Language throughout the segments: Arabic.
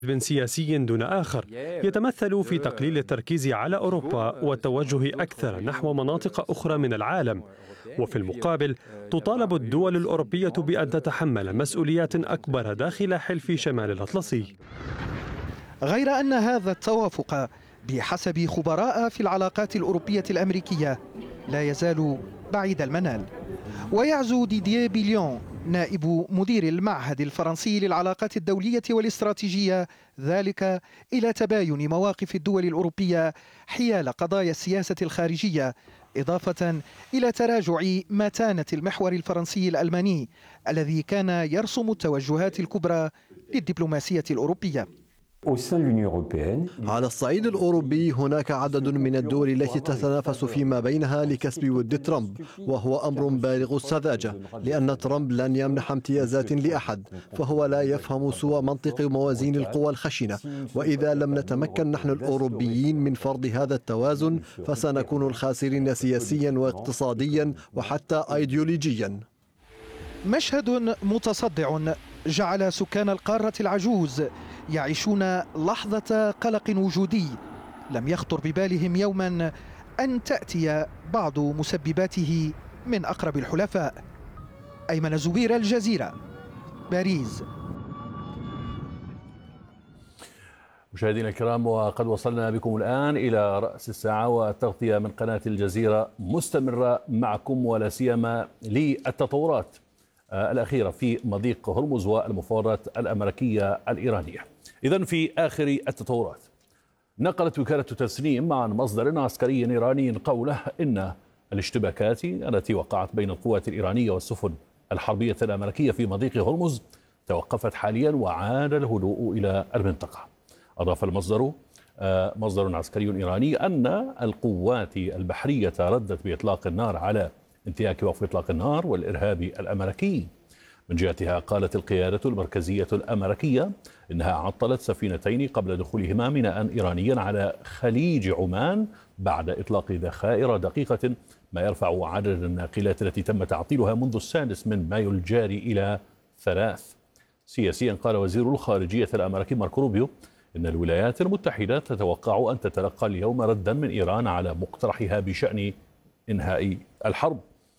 سياسي دون آخر يتمثل في تقليل التركيز على أوروبا والتوجه أكثر نحو مناطق أخرى من العالم. وفي المقابل تطالب الدول الأوروبية بأن تتحمل مسؤوليات أكبر داخل حلف شمال الأطلسي. غير أن هذا التوافق بحسب خبراء في العلاقات الأوروبية الأمريكية لا يزال بعيد المنال. ويعزو ديدييه بيليون نائب مدير المعهد الفرنسي للعلاقات الدولية والاستراتيجية ذلك إلى تباين مواقف الدول الأوروبية حيال قضايا السياسة الخارجية، إضافة إلى تراجع متانة المحور الفرنسي الألماني الذي كان يرسم التوجهات الكبرى للدبلوماسية الأوروبية. على الصعيد الأوروبي هناك عدد من الدول التي تتنافس فيما بينها لكسب ود ترامب، وهو أمر بالغ السذاجة لأن ترامب لن يمنح امتيازات لأحد، فهو لا يفهم سوى منطق موازين القوى الخشنة. وإذا لم نتمكن نحن الأوروبيين من فرض هذا التوازن فسنكون الخاسرين سياسيا واقتصاديا وحتى أيديولوجيا. مشهد متصدع جعل سكان القارة العجوز يعيشون لحظة قلق وجودي لم يخطر ببالهم يوما أن تأتي بعض مسبباته من أقرب الحلفاء. أيمن زوير، الجزيرة، باريس. مشاهدينا الكرام، وقد وصلنا بكم الآن إلى رأس الساعة، والتغطية من قناة الجزيرة مستمرة معكم، ولا سيما للتطورات الأخيرة في مضيق هرمز والمفاوضات الأمريكية الإيرانية. إذن في آخر التطورات، نقلت وكالة تسنيم عن مصدر عسكري إيراني قوله إن الاشتباكات التي وقعت بين القوات الإيرانية والسفن الحربية الأمريكية في مضيق هرمز توقفت حاليا وعاد الهدوء إلى المنطقة. أضاف المصدر مصدر عسكري إيراني أن القوات البحرية ردت بإطلاق النار على انتهاك وقف إطلاق النار والإرهابي الأمريكي. من جهتها قالت القيادة المركزية الأمريكية إنها عطلت سفينتين قبل دخولهما ميناء إيرانيا على خليج عمان بعد إطلاق ذخائر دقيقة، ما يرفع عدد الناقلات التي تم تعطيلها منذ 6 من مايو الجاري إلى 3. سياسيا قال وزير الخارجية الأمريكي ماركو روبيو إن الولايات المتحدة تتوقع أن تتلقى اليوم ردا من إيران على مقترحها بشأن إنهاء الحرب.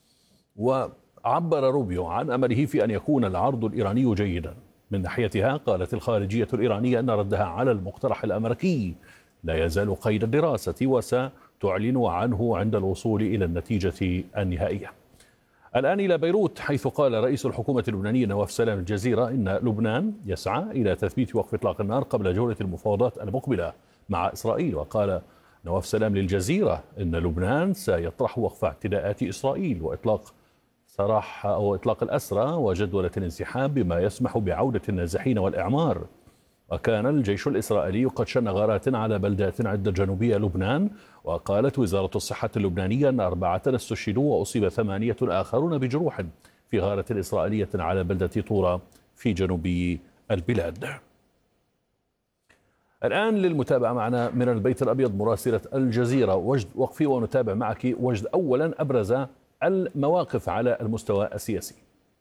وعبر روبيو عن أمله في أن يكون العرض الإيراني جيدا. من ناحيتها قالت الخارجية الإيرانية أن ردها على المقترح الأمريكي لا يزال قيد الدراسة وستعلن عنه عند الوصول إلى النتيجة النهائية. الآن إلى بيروت، حيث قال رئيس الحكومة اللبنانية نواف سلام الجزيرة إن لبنان يسعى إلى تثبيت وقف إطلاق النار قبل جولة المفاوضات المقبلة مع إسرائيل. وقال نواف سلام للجزيرة إن لبنان سيطرح وقف اعتداءات إسرائيل وإطلاق سراح أو إطلاق الأسرى وجدولة الانسحاب بما يسمح بعودة النازحين والإعمار. وكان الجيش الإسرائيلي قد شن غارات على بلدات عدة جنوبية لبنان. وقالت وزارة الصحة اللبنانية أن 4 استشهدوا وأصيب 8 آخرون بجروح في غارة إسرائيلية على بلدة طورة في جنوب البلاد. الآن للمتابعة معنا من البيت الأبيض مراسلة الجزيرة وجد وقفي، ونتابع معك وجد أولا أبرز المواقف على المستوى السياسي.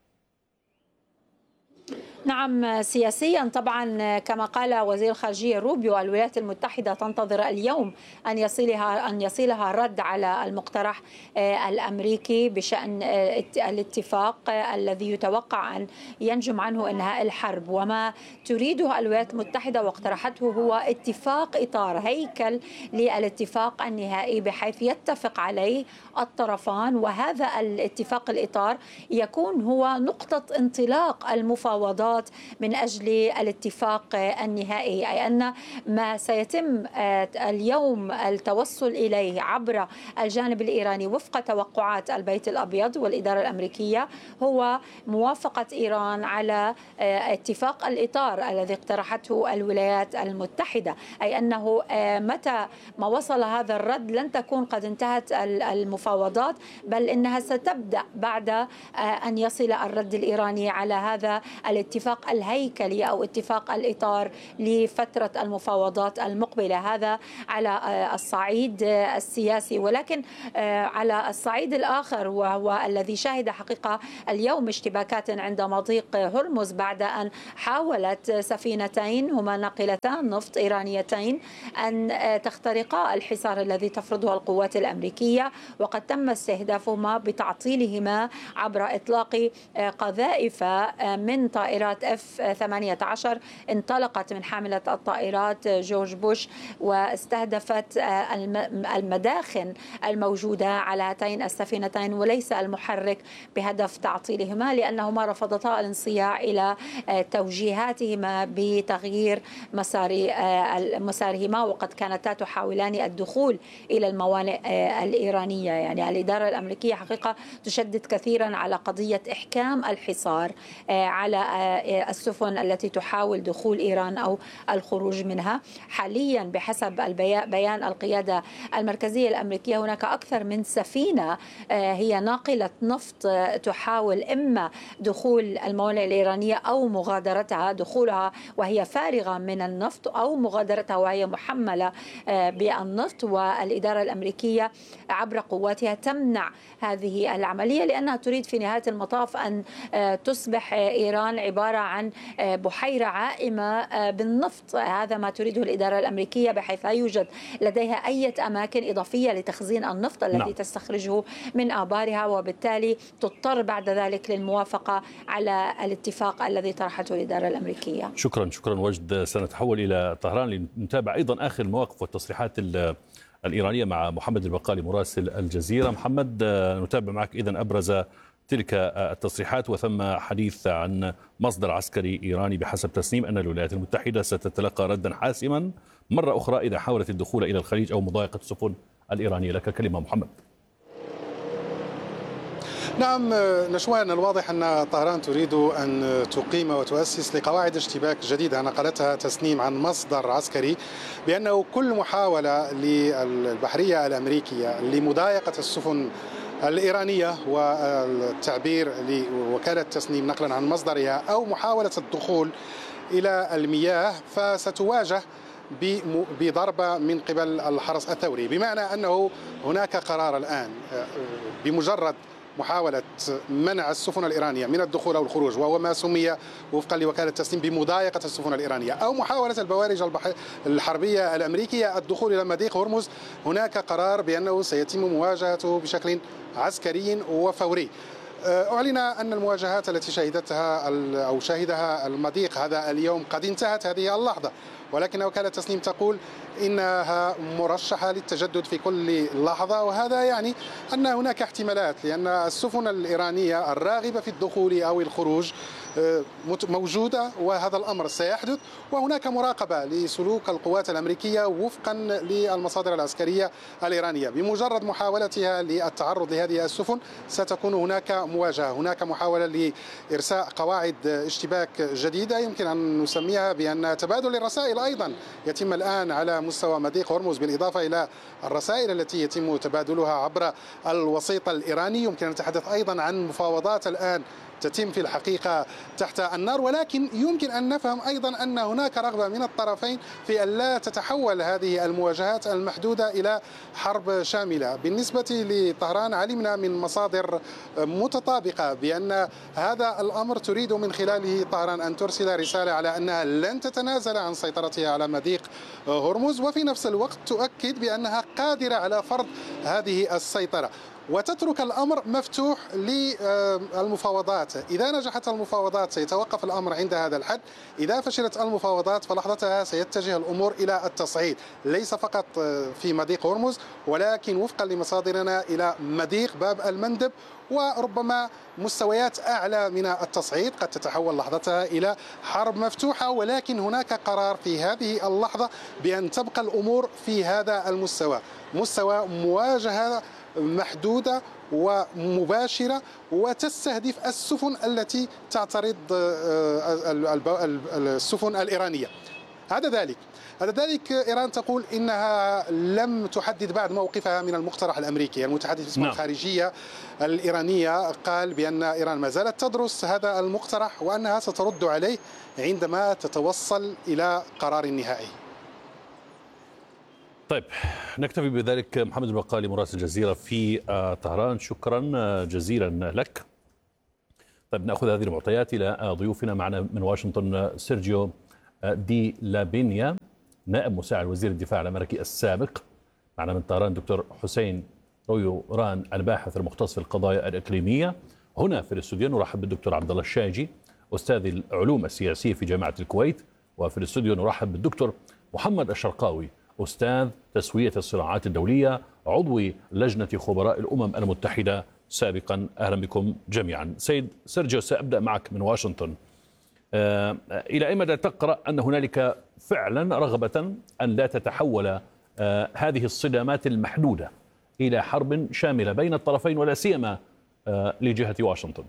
نعم، سياسيا طبعا كما قال وزير الخارجية روبيو الولايات المتحدة تنتظر اليوم أن يصلها الرد على المقترح الأمريكي بشأن الاتفاق الذي يتوقع أن ينجم عنه إنهاء الحرب. وما تريده الولايات المتحدة واقترحته هو اتفاق إطار، هيكل للاتفاق النهائي بحيث يتفق عليه الطرفان، وهذا الاتفاق الإطار يكون هو نقطة انطلاق المفاوضات من أجل الاتفاق النهائي، أي أن ما سيتم اليوم التوصل إليه عبر الجانب الإيراني وفق توقعات البيت الأبيض والإدارة الأمريكية هو موافقة إيران على اتفاق الإطار الذي اقترحته الولايات المتحدة، أي أنه متى ما وصل هذا الرد لن تكون قد انتهت المفاوضات، بل إنها ستبدأ بعد أن يصل الرد الإيراني على هذا الاتفاق الاتفاق الهيكلي أو اتفاق الإطار لفترة المفاوضات المقبلة. هذا على الصعيد السياسي، ولكن على الصعيد الآخر وهو الذي شهد حقيقة اليوم اشتباكات عند مضيق هرمز بعد أن حاولت سفينتين هما ناقلتان نفط إيرانيتين أن تخترقا الحصار الذي تفرضه القوات الأمريكية، وقد تم استهدافهما بتعطيلهما عبر إطلاق قذائف من طائرات F-18 انطلقت من حاملة الطائرات جورج بوش واستهدفت المداخن الموجودة على هاتين السفينتين وليس المحرك بهدف تعطيلهما، لأنهما رفضتا الانصياع إلى توجيهاتهما بتغيير مسارهما، وقد كانتا تحاولان الدخول إلى الموانئ الإيرانية. يعني الإدارة الأمريكية حقيقة تشدد كثيرا على قضية إحكام الحصار على السفن التي تحاول دخول إيران أو الخروج منها. حاليا بحسب بيان القيادة المركزية الأمريكية هناك أكثر من سفينة هي ناقلة نفط تحاول إما دخول الموانئ الإيرانية أو مغادرتها، دخولها وهي فارغة من النفط أو مغادرتها وهي محملة بالنفط، والإدارة الأمريكية عبر قواتها تمنع هذه العملية لأنها تريد في نهاية المطاف أن تصبح إيران عبارة عن بحيرة عائمة بالنفط. هذا ما تريده الإدارة الأمريكية، بحيث لا يوجد لديها أي أماكن إضافية لتخزين النفط الذي تستخرجه من آبارها، وبالتالي تضطر بعد ذلك للموافقة على الاتفاق الذي طرحته الإدارة الأمريكية. شكرا وجد. سنتحول إلى طهران لنتابع أيضا آخر المواقف والتصريحات الإيرانية مع محمد البقالي مراسل الجزيرة. محمد، نتابع معك إذن أبرز تلك التصريحات، وثم حديث عن مصدر عسكري إيراني بحسب تسنيم أن الولايات المتحدة ستتلقى ردا حاسما مرة أخرى إذا حاولت الدخول إلى الخليج أو مضايقة السفن الإيرانية. لك كلمة محمد. نعم نشوان، الواضح أن طهران تريد أن تقيم وتؤسس لقواعد اشتباك جديدة نقلتها تسنيم عن مصدر عسكري بأنه كل محاولة للبحرية الأمريكية لمضايقة السفن الإيرانية والتعبير لوكالة تسنيم نقلا عن مصدرها أو محاولة الدخول إلى المياه فستواجه بضربة من قبل الحرس الثوري، بمعنى أنه هناك قرار الآن بمجرد محاولة منع السفن الإيرانية من الدخول أو الخروج، وهو ما سمي وفقا لوكالة تسنيم بمضايقة السفن الإيرانية، أو محاولة البوارج الحربية الأمريكية الدخول إلى مضيق هرمز، هناك قرار بأنه سيتم مواجهته بشكل عسكري وفوري. أعلن أن المواجهات التي شهدها المضيق هذا اليوم قد انتهت هذه اللحظة، ولكن وكالة تسنيم تقول إنها مرشحة للتجدد في كل لحظة، وهذا يعني أن هناك احتمالات، لأن السفن الإيرانية الراغبة في الدخول أو الخروج موجودة وهذا الأمر سيحدث، وهناك مراقبة لسلوك القوات الأمريكية وفقا للمصادر العسكرية الإيرانية. بمجرد محاولتها للتعرض لهذه السفن ستكون هناك مواجهة، هناك محاولة لإرساء قواعد اشتباك جديدة يمكن أن نسميها بأن تبادل الرسائل أيضا يتم الآن على مستوى مضيق هرمز، بالإضافة إلى الرسائل التي يتم تبادلها عبر الوسيط الإيراني. يمكن أن نتحدث أيضا عن مفاوضات الآن تتم في الحقيقة تحت النار، ولكن يمكن أن نفهم أيضا أن هناك رغبة من الطرفين في أن لا تتحول هذه المواجهات المحدودة إلى حرب شاملة. بالنسبة لطهران علمنا من مصادر متطابقة بأن هذا الأمر تريد من خلاله طهران أن ترسل رسالة على أنها لن تتنازل عن سيطرتها على مضيق هرمز، وفي نفس الوقت تؤكد بأنها قادرة على فرض هذه السيطرة وتترك الأمر مفتوح للمفاوضات. إذا نجحت المفاوضات سيتوقف الأمر عند هذا الحد، إذا فشلت المفاوضات فلحظتها سيتجه الأمور إلى التصعيد، ليس فقط في مضيق هرمز ولكن وفقا لمصادرنا إلى مضيق باب المندب، وربما مستويات أعلى من التصعيد قد تتحول لحظتها إلى حرب مفتوحة. ولكن هناك قرار في هذه اللحظة بأن تبقى الأمور في هذا المستوى، مستوى مواجهة محدودة ومباشرة وتستهدف السفن التي تعترض السفن الإيرانية. عدا ذلك إيران تقول إنها لم تحدد بعد موقفها من المقترح الأمريكي. المتحدث باسم الخارجية الإيرانية قال بأن إيران ما زالت تدرس هذا المقترح وأنها سترد عليه عندما تتوصل إلى قرار نهائي. طيب نكتفي بذلك. محمد البقالي مراسل الجزيرة في طهران، شكرا جزيلا لك. طيب نأخذ هذه المعطيات إلى ضيوفنا. معنا من واشنطن سيرجيو دي لابينيا نائب مساعد وزير الدفاع الأمريكي السابق. معنا من طهران دكتور حسين رويو ران الباحث المختص في القضايا الإقليمية. هنا في الاستوديو نرحب بالدكتور عبد الله الشايجي أستاذ العلوم السياسية في جامعة الكويت. وفي الاستوديو نرحب بالدكتور محمد الشرقاوي أستاذ تسوية الصراعات الدولية عضو لجنة خبراء الأمم المتحدة سابقا. أهلا بكم جميعا. سيد سيرجيو، سأبدأ معك من واشنطن. إلى أي مدى تقرأ أن هنالك فعلا رغبة أن لا تتحول هذه الصدامات المحدودة إلى حرب شاملة بين الطرفين ولا سيما لجهة واشنطن؟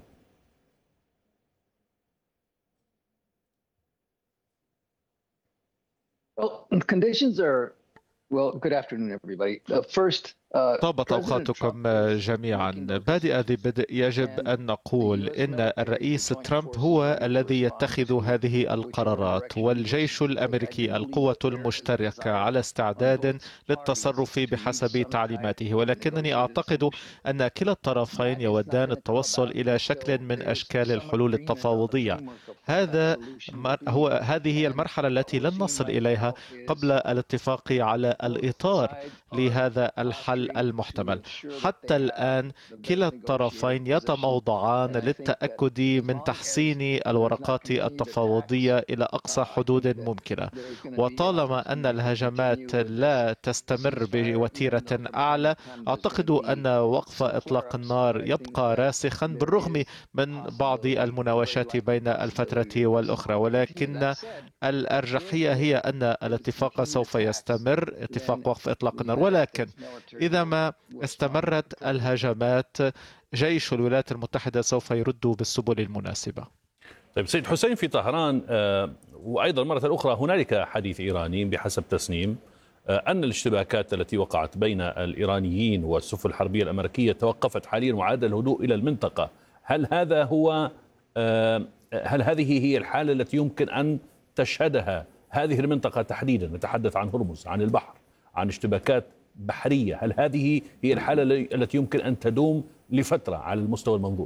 Well, conditions are good afternoon, everybody. First, طابت أوقاتكم جميعا. بادئ ذي بدء يجب أن نقول إن الرئيس ترامب هو الذي يتخذ هذه القرارات، والجيش الأمريكي القوة المشتركة على استعداد للتصرف بحسب تعليماته، ولكنني أعتقد أن كلا الطرفين يودان التوصل إلى شكل من أشكال الحلول التفاوضية. هذه هي المرحلة التي لن نصل إليها قبل الاتفاق على الإطار لهذا الحل المحتمل. حتى الآن كلا الطرفين يتموضعان للتأكد من تحسين الورقات التفاوضية إلى أقصى حدود ممكنة، وطالما أن الهجمات لا تستمر بوتيرة أعلى أعتقد أن وقف إطلاق النار يبقى راسخا بالرغم من بعض المناوشات بين الفترة والأخرى، ولكن الأرجحية هي أن الاتفاق سوف يستمر، اتفاق وقف إطلاق النار. ولكن إذا ما استمرت الهجمات جيش الولايات المتحدة سوف يرد بالسبل المناسبة. طيب سيد حسين، في طهران وأيضا مرة أخرى هنالك حديث إيراني بحسب تسنيم أن الاشتباكات التي وقعت بين الإيرانيين والسفن الحربية الأمريكية توقفت حاليا وعاد الهدوء إلى المنطقة. هل هذه هي الحالة التي يمكن أن تشهدها هذه المنطقة تحديدا؟ نتحدث عن هرمز، عن البحر، عن اشتباكات بحرية. هل هذه هي الحالة التي يمكن أن تدوم لفترة على المستوى المنظور؟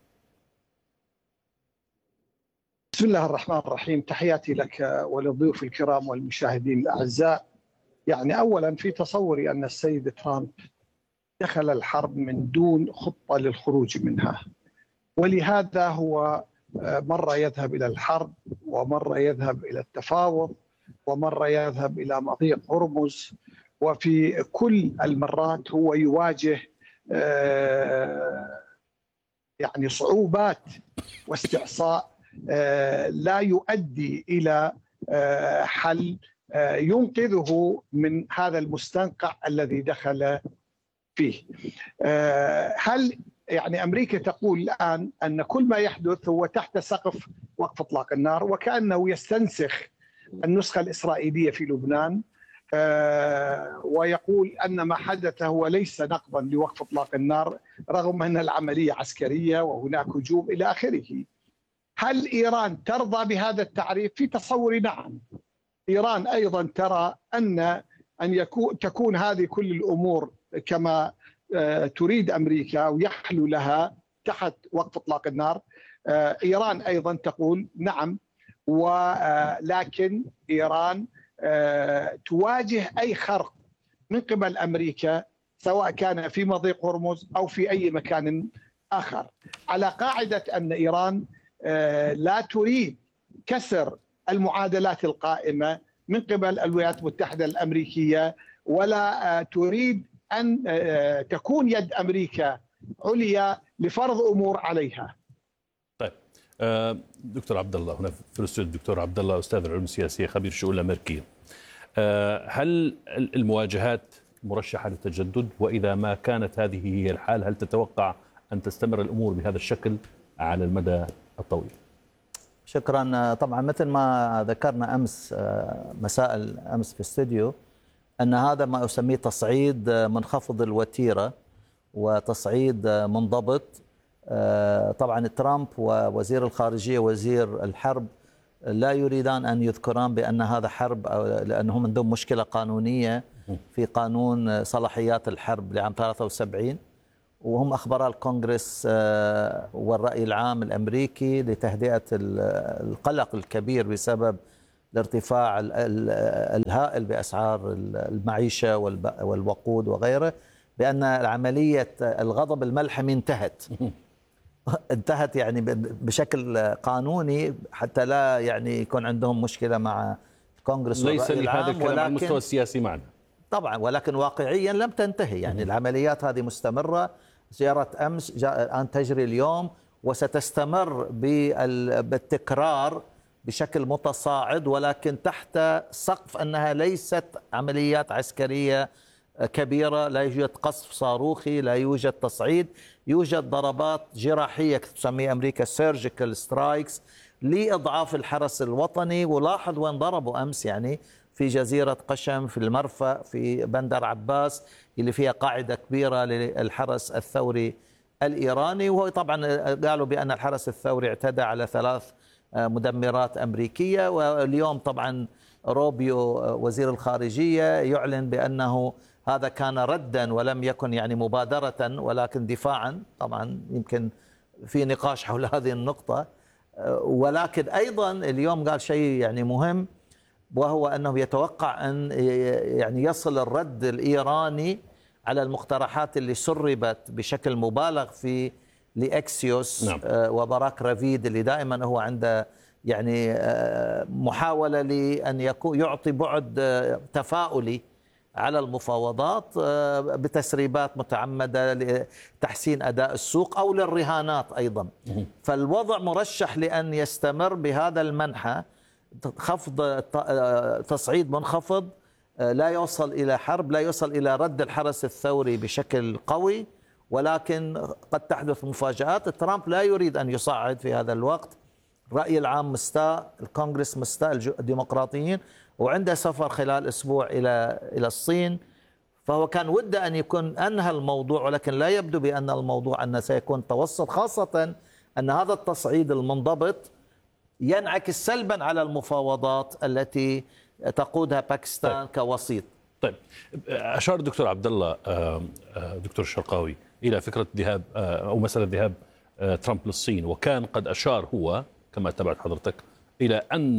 بسم الله الرحمن الرحيم. تحياتي لك وللضيوف الكرام والمشاهدين الأعزاء. يعني أولا في تصوري أن السيد ترامب دخل الحرب من دون خطة للخروج منها، ولهذا هو مرة يذهب إلى الحرب ومرة يذهب إلى التفاوض ومرة يذهب إلى مضيق هرمز، وفي كل المرات هو يواجه يعني صعوبات واستعصاء لا يؤدي إلى حل ينقذه من هذا المستنقع الذي دخل فيه. هل يعني أمريكا تقول الآن أن كل ما يحدث هو تحت سقف وقف إطلاق النار، وكأنه يستنسخ النسخة الإسرائيلية في لبنان، ويقول أن ما حدث هو ليس نقضا لوقف إطلاق النار رغم أن العملية عسكرية وهناك هجوم إلى آخره. هل إيران ترضى بهذا التعريف؟ في تصوري نعم. إيران أيضا ترى أن تكون هذه كل الأمور كما تريد أمريكا ويحلو لها تحت وقف إطلاق النار. إيران أيضا تقول نعم، ولكن إيران تواجه أي خرق من قبل أمريكا سواء كان في مضيق هرمز أو في أي مكان آخر، على قاعدة أن إيران لا تريد كسر المعادلات القائمة من قبل الولايات المتحدة الأمريكية، ولا تريد أن تكون يد أمريكا عليا لفرض أمور عليها. طيب دكتور عبد الله، هنا في الاستوديو الدكتور عبد الله أستاذ العلوم السياسية خبير الشؤون الأمريكية. هل المواجهات مرشحة للتجدد؟ وإذا ما كانت هذه هي الحال هل تتوقع أن تستمر الأمور بهذا الشكل على المدى الطويل؟ شكرا. طبعا مثل ما ذكرنا أمس مساء الأمس في الاستوديو أن هذا ما أسميه تصعيد منخفض الوتيرة وتصعيد منضبط. طبعا ترامب ووزير الخارجية وزير الحرب لا يريدان أن يذكران بأن هذا حرب، لأنهم عندهم مشكلة قانونية في قانون صلاحيات الحرب لعام 73، وهم أخبراء الكونغرس والرأي العام الأمريكي لتهدئة القلق الكبير بسبب الارتفاع الهائل بأسعار المعيشة والوقود وغيره، بأن عملية الغضب الملحمي انتهت يعني بشكل قانوني، حتى لا يعني يكون عندهم مشكلة مع الكونغرس ليس والرأي العام. لهذا الكلام على المستوى السياسي معنا طبعا، ولكن واقعيا لم تنتهي. يعني العمليات هذه مستمرة. زيارة أمس الآن تجري اليوم وستستمر بالتكرار بشكل متصاعد، ولكن تحت سقف أنها ليست عمليات عسكرية كبيرة. لا يوجد قصف صاروخي، لا يوجد تصعيد، يوجد ضربات جراحية تسميها أمريكا سيرجيكال سترايكس لإضعاف الحرس الوطني. ولاحظ وين ضربوا أمس، يعني في جزيرة قشم، في المرفأ، في بندر عباس اللي فيها قاعدة كبيرة للحرس الثوري الإيراني. وهو طبعا قالوا بأن الحرس الثوري اعتدى على 3 مدمرات أمريكية. واليوم طبعا روبيو وزير الخارجية يعلن بأنه هذا كان ردا ولم يكن يعني مبادرة ولكن دفاعا. طبعا يمكن في نقاش حول هذه النقطة. ولكن أيضا اليوم قال شيء يعني مهم، وهو أنه يتوقع أن يعني يصل الرد الإيراني على المقترحات اللي سربت بشكل مبالغ فيه لإكسيوس. نعم. وبراك رافيد اللي دائما هو عنده يعني محاولة لأن يعطي بعد تفاؤلي على المفاوضات بتسريبات متعمدة لتحسين أداء السوق أو للرهانات أيضا. فالوضع مرشح لأن يستمر بهذا المنحى، خفض تصعيد منخفض، لا يوصل إلى حرب، لا يوصل إلى رد الحرس الثوري بشكل قوي، ولكن قد تحدث مفاجآت. ترامب لا يريد أن يصعد في هذا الوقت. الرأي العام مستاء، الكونغرس مستاء، الديمقراطيين، وعنده سفر خلال أسبوع إلى الصين. فهو كان وده أن يكون أنهى الموضوع، ولكن لا يبدو بأن الموضوع أنه سيكون توسط، خاصة أن هذا التصعيد المنضبط ينعكس سلبا على المفاوضات التي تقودها باكستان كوسيط. طيب، أشار الدكتور عبد الله دكتور الشرقاوي إلى فكرة ذهاب أو مسألة ذهاب ترامب للصين، وكان قد أشار هو كما تبعت حضرتك إلى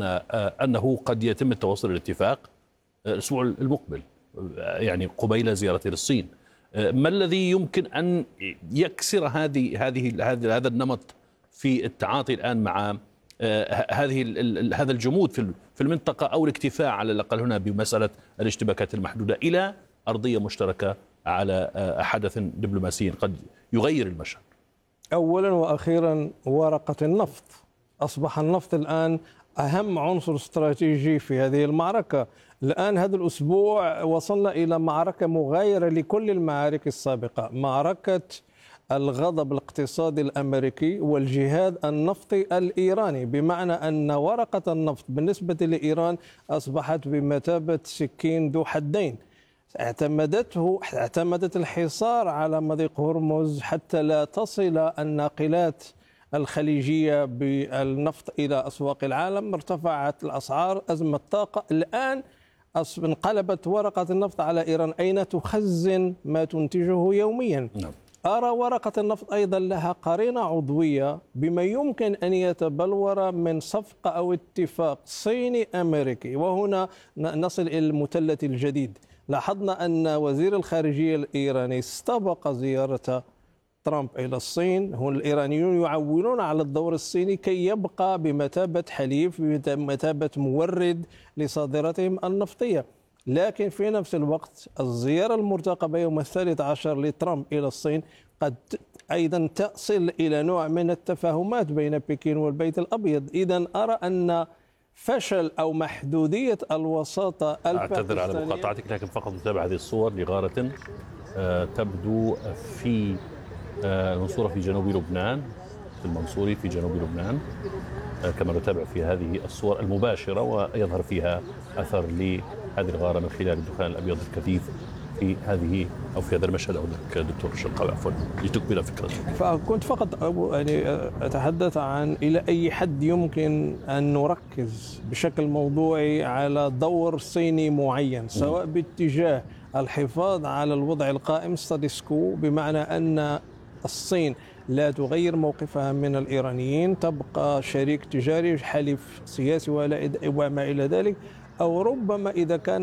أنه قد يتم التوصل للاتفاق الأسبوع المقبل، يعني قبيل زيارته للصين. ما الذي يمكن أن يكسر هذا النمط في التعاطي الآن مع هذا الجمود في المنطقة، أو الاكتفاء على الأقل هنا بمسألة الاشتباكات المحدودة إلى أرضية مشتركة على حدث دبلوماسي قد يغير المشهد؟ أولا وأخيرا ورقة النفط. أصبح النفط الآن أهم عنصر استراتيجي في هذه المعركة. الآن هذا الأسبوع وصلنا إلى معركة مغايرة لكل المعارك السابقة، معركة الغضب الاقتصادي الأمريكي والجهاد النفطي الإيراني، بمعنى أن ورقة النفط بالنسبة لإيران أصبحت بمثابة سكين ذو حدين. اعتمدت الحصار على مضيق هرمز حتى لا تصل الناقلات الخليجية بالنفط إلى أسواق العالم. ارتفعت الأسعار، أزمة طاقة. الآن انقلبت ورقة النفط على إيران، أين تخزن ما تنتجه يوميا. أرى ورقة النفط أيضا لها قرينة عضوية بما يمكن أن يتبلور من صفقة أو اتفاق صيني أمريكي. وهنا نصل إلى المثلث الجديد. لاحظنا أن وزير الخارجية الإيراني استبق زيارة ترامب إلى الصين. هم الإيرانيون يعولون على الدور الصيني كي يبقى بمثابة حليف، بمثابة مورد لصادراتهم النفطية. لكن في نفس الوقت الزيارة المرتقبة يوم 13 لترامب إلى الصين قد أيضا تصل إلى نوع من التفاهمات بين بكين والبيت الأبيض. إذن أرى أن فشل أو محدودية الوساطة أعتذر على مقاطعتك، لكن فقط نتابع هذه الصور لغارة تبدو في منصورة في جنوب لبنان المنصوري في جنوب لبنان، كما نتابع في هذه الصور المباشرة، ويظهر فيها أثر لهذه الغارة من خلال الدخان الأبيض الكثيف في هذه أو في هذا المشهد. أو لك دكتور شرقاوي عفوا لتكمل فكرتك. فكنت فقط يعني أتحدث عن إلى أي حد يمكن أن نركز بشكل موضوعي على دور صيني معين، سواء باتجاه الحفاظ على الوضع القائم ستاتس كو، بمعنى أن الصين لا تغير موقفها من الإيرانيين، تبقى شريك تجاري، حليف سياسي وما إلى ذلك، أو ربما إذا كان